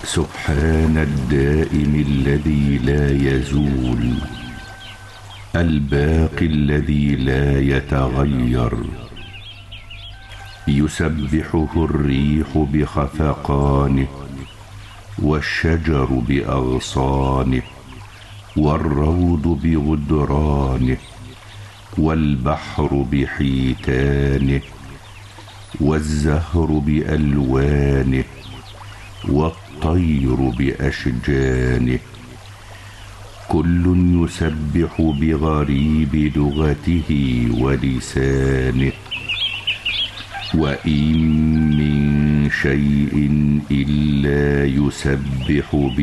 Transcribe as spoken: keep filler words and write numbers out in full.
سبحان الدائم الذي لا يزول، الباقي الذي لا يتغير، يسبحه الريح بخفقانه، والشجر بأغصانه، والروض بغدرانه، والبحر بحيتانه، والزهر بألوانه، والطير بأشجانه، كل يسبح بغريب لغته ولسانه. وإن من شيء إلا يسبح